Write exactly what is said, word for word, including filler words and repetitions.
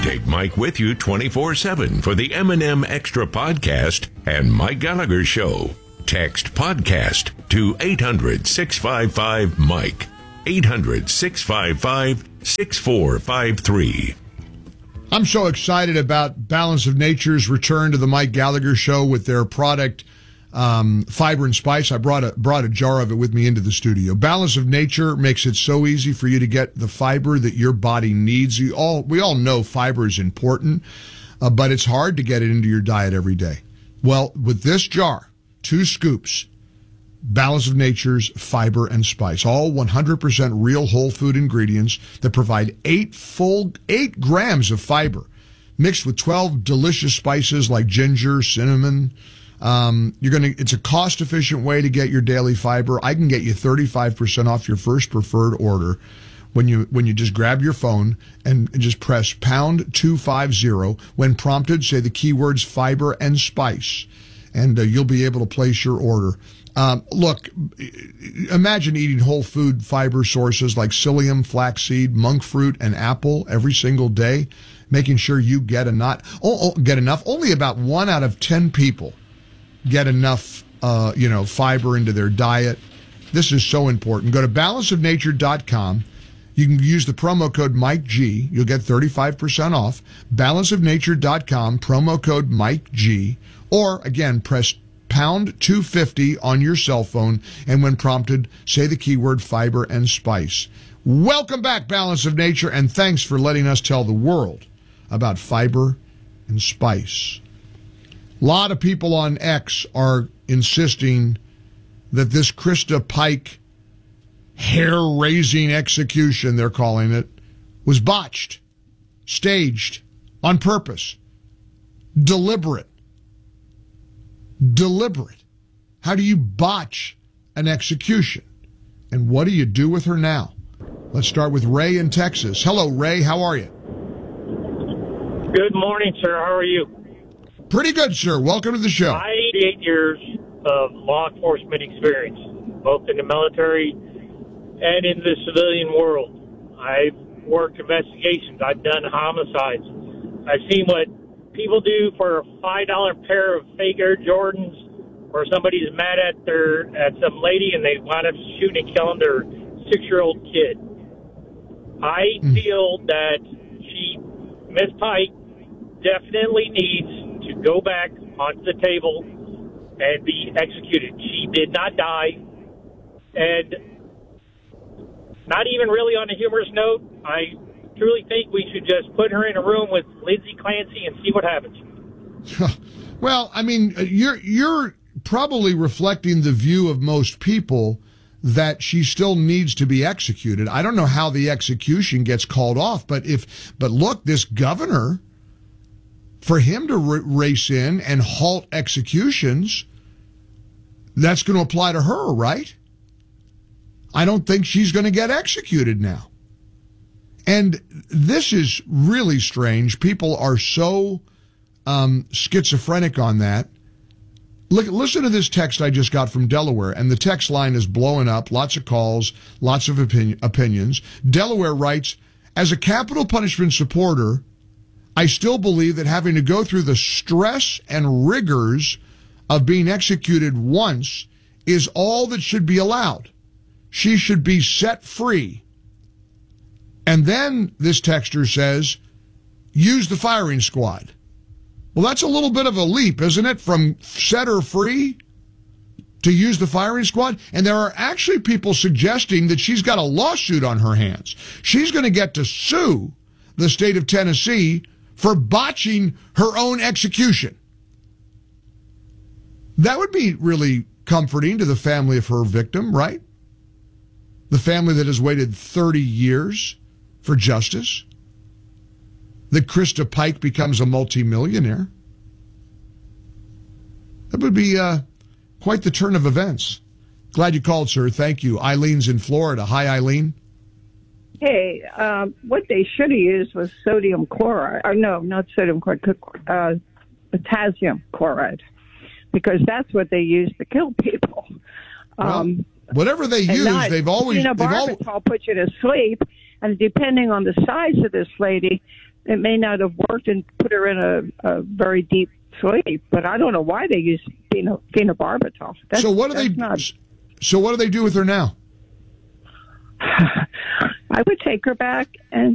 Take Mike with you twenty-four seven for the M and M Extra Podcast and Mike Gallagher Show. Text podcast to eight hundred, six five five, Mike. eight hundred, six five five, six four five three. I'm so excited about Balance of Nature's return to the Mike Gallagher Show with their product, um, Fiber and Spice. I brought a brought a jar of it with me into the studio. Balance of Nature makes it so easy for you to get the fiber that your body needs. You all we all know fiber is important, uh, but it's hard to get it into your diet every day. Well, with this jar, two scoops, Balance of Nature's Fiber and Spice, all one hundred percent real whole food ingredients that provide eight full, eight grams of fiber mixed with twelve delicious spices like ginger, cinnamon. Um, you're going to, it's a cost efficient way to get your daily fiber. I can get you thirty-five percent off your first preferred order when you, when you just grab your phone and just press pound two fifty. When prompted, say the keywords fiber and spice, and uh, you'll be able to place your order. Um, look, imagine eating whole food fiber sources like psyllium, flaxseed, monk fruit, and apple every single day, making sure you get a not oh, oh, get enough. Only about one out of ten people get enough, uh, you know, fiber into their diet. This is so important. Go to balance of nature dot com. You can use the promo code Mike G. You'll get thirty-five percent off. balance of nature dot com, promo code Mike G. Or, again, press pound two fifty on your cell phone, and when prompted, say the keyword fiber and spice. Welcome back, Balance of Nature, and thanks for letting us tell the world about fiber and spice. A lot of people on X are insisting that this Krista Pike hair-raising execution, they're calling it, was botched, staged, on purpose, deliberate. Deliberate. How do you botch an execution? And what do you do with her now? Let's start with Ray in Texas. Hello, Ray. How are you? Good morning, sir. How are you? Pretty good, sir. Welcome to the show. I had eight years of law enforcement experience, both in the military and in the civilian world. I've worked investigations. I've done homicides. I've seen what people do for a five dollar pair of fake Air Jordans, or somebody's mad at their at some lady and they wind up shooting and killing their six-year-old kid. I mm. feel that she, Miss Pike, definitely needs to go back onto the table and be executed. She did not die, and not even really on a humorous note, I truly think we should just put her in a room with Lindsay Clancy and see what happens. Well, I mean, you're you're probably reflecting the view of most people that she still needs to be executed. I don't know how the execution gets called off, but if but look, this governor, for him to r- race in and halt executions, that's going to apply to her, right? I don't think she's going to get executed now. And this is really strange. People are so um, schizophrenic on that. Look, listen to this text I just got from Delaware, and the text line is blowing up. Lots of calls, lots of opinion, opinions. Delaware writes, as a capital punishment supporter, I still believe that having to go through the stress and rigors of being executed once is all that should be allowed. She should be set free. And then this texter says, use the firing squad. Well, that's a little bit of a leap, isn't it? From set her free to use the firing squad. And there are actually people suggesting that she's got a lawsuit on her hands. She's going to get to sue the state of Tennessee for botching her own execution. That would be really comforting to the family of her victim, right? The family that has waited thirty years for justice. That Krista Pike becomes a multimillionaire. That would be uh, quite the turn of events. Glad you called, sir. Thank you. Eileen's in Florida. Hi, Eileen. Hey, um, what they should have used was sodium chloride. Or no, not sodium chloride, uh, potassium chloride, because that's what they use to kill people. Um, well, whatever they use, not, they've always... You know, they've Barbitol al- puts you to sleep. And depending on the size of this lady, it may not have worked and put her in a, a very deep sleep. But I don't know why they use pheno, phenobarbital. That's, so what do they? Not... So what do they do with her now? I would take her back and